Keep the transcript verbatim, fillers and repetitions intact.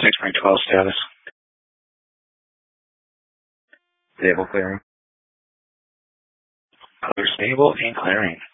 six point twelve status. Stable clearing. Color stable and clearing.